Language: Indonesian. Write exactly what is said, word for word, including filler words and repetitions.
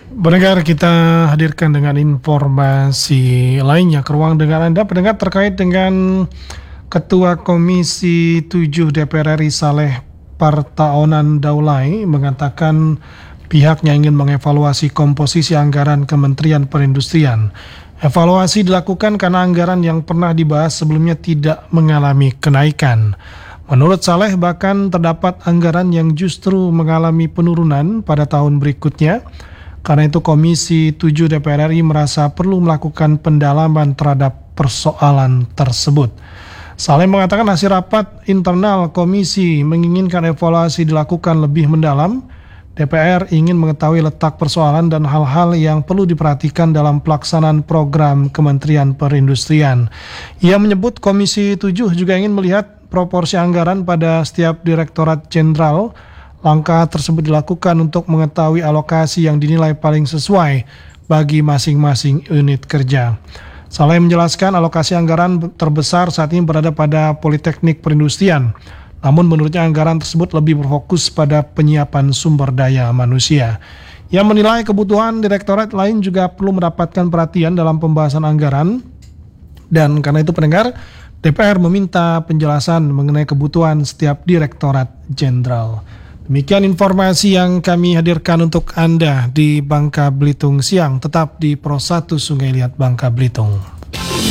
Pendengar, kita hadirkan dengan informasi lainnya ke ruang dengar Anda, pendengar, terkait dengan Ketua Komisi tujuh D P R R I Saleh Partaonan Daulay mengatakan pihaknya ingin mengevaluasi komposisi anggaran Kementerian Perindustrian. Evaluasi dilakukan karena anggaran yang pernah dibahas sebelumnya tidak mengalami kenaikan. Menurut Saleh, bahkan terdapat anggaran yang justru mengalami penurunan pada tahun berikutnya. Karena itu Komisi tujuh D P R R I merasa perlu melakukan pendalaman terhadap persoalan tersebut. Saleh mengatakan hasil rapat internal komisi menginginkan evaluasi dilakukan lebih mendalam. D P R ingin mengetahui letak persoalan dan hal-hal yang perlu diperhatikan dalam pelaksanaan program Kementerian Perindustrian. Ia menyebut Komisi tujuh juga ingin melihat proporsi anggaran pada setiap Direktorat Jenderal. Langkah tersebut dilakukan untuk mengetahui alokasi yang dinilai paling sesuai bagi masing-masing unit kerja. Saleh menjelaskan alokasi anggaran terbesar saat ini berada pada Politeknik Perindustrian. Namun menurutnya anggaran tersebut lebih berfokus pada penyiapan sumber daya manusia. Ia menilai kebutuhan direktorat lain juga perlu mendapatkan perhatian dalam pembahasan anggaran. Dan karena itu pendengar, D P R meminta penjelasan mengenai kebutuhan setiap direktorat jenderal. Demikian informasi yang kami hadirkan untuk Anda di Bangka Belitung siang. Tetap di Pro satu Sungai Liat Bangka Belitung.